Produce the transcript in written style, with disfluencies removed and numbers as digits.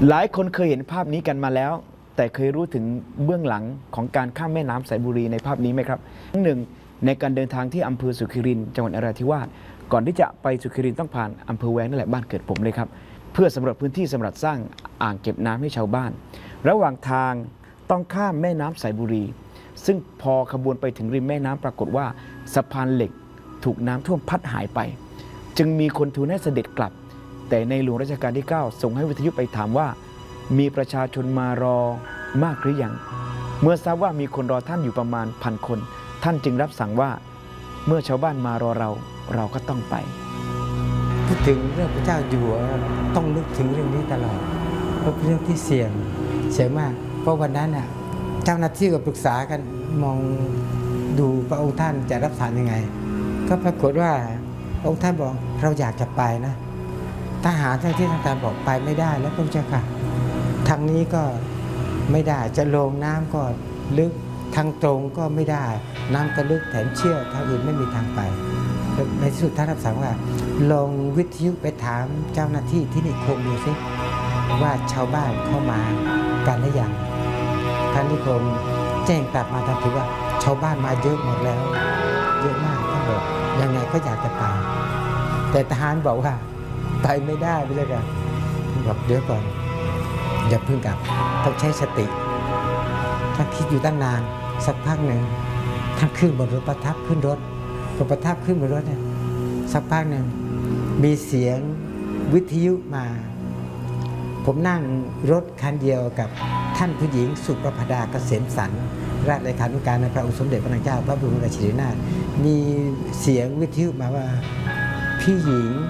หลายคนเคยเห็นภาพนี้กันมาแล้วแต่เคยรู้ถึงเบื้องหลังของการข้ามแม่น้ำสายบุรีในภาพนี้ไหมครับหนึ่งในการเดินทางที่อำเภอสุขิรินจังหวัดนราธิวาสก่อนที่จะไปสุขิรินต้องผ่านอำเภอแวงนั่นแหละบ้านเกิดผมเลยครับเพื่อสำรวจพื้นที่สำหรับสร้างอ่างเก็บน้ำให้ชาวบ้านระหว่างทางต้องข้ามแม่น้ำสายบุรีซึ่งพอขบวนไปถึงริมแม่น้ำปรากฏว่าสะพานเหล็กถูกน้ำท่วมพัดหายไปจึงมีคนทูลให้เสด็จกลับแต่ในหลวงรัชกาลที่ 9ส่งให้วิทยุไปถามว่ามีประชาชนมารอมากหรือยังเมื่อทราบว่ามีคนรอท่านอยู่ประมาณ1,000 คนท่านจึงรับสั่งว่าเมื่อชาวบ้านมารอเราก็ต้องไปพูดถึงเรื่องพระเจ้าอยู่หัวต้องนึกถึงเรื่องนี้ตลอดเพราะเป็นเรื่องที่เสี่ยงมากเพราะวันนั้นน่ะเจ้าหน้าที่ก็ปรึกษากันมองดูพระองค์ท่านจะรับสั่งยังไงก็ปรากฏว่าองค์ท่านบอกเราอยากจะไปนะทหารเจ้าที่ทางการบอกไปไม่ได้แล้วพระเจ้าค่ะทางนี้ก็ไม่ได้จะลงน้ำก็ลึกทางตรงก็ไม่ได้น้ำก็ลึกแถมเชี่ยวทางอื่นไม่มีทางไปในที่สุดท่านรับสั่งว่าลงวิทยุไปถามเจ้าหน้าที่ที่นิคมดูสิว่าชาวบ้านเข้ามากันหรือยังท่านนิคมแจ้งกลับมาทันทีว่าชาวบ้านมาเยอะหมดแล้วเยอะมากท่านบอกยังไงก็อยากจะไปแต่ทหารบอกว่าไปไม่ได้ไปเลยกันบอกเดี๋ยวก่อนอย่าเพิ่งกลับต้องใช้สติท่านคิดอยู่ตั้งนานสักพักหนึ่งท่านขึ้นบนรถประทับขึ้นรถพอประทับขึ้นบนรถเนี่ยสักพักหนึ่งมีเสียงวิทยุมาผมนั่งรถคันเดียวกับท่านผู้หญิงสุประภดาเกษมสันต์ราชเลขานุการในพระองค์สมเด็จพระนางเจ้าพระบรมราชินีนาถมีเสียงวิทยุมาว่าพี่หญิง